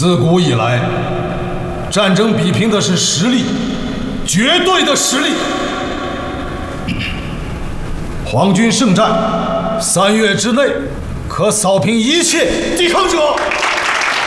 自古以来，战争比拼的是实力，绝对的实力。皇军胜战，3月之内可扫平一切抵抗者。